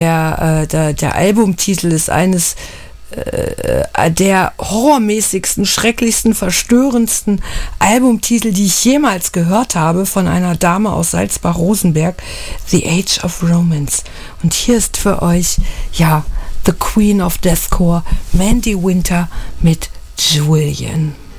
der Albumtitel ist eines der horrormäßigsten, schrecklichsten, verstörendsten Albumtitel, die ich jemals gehört habe, von einer Dame aus Salzbach-Rosenberg, The Age of Romance. Und hier ist für euch, ja, The Queen of Deathcore, Mandy Winter mit Julian.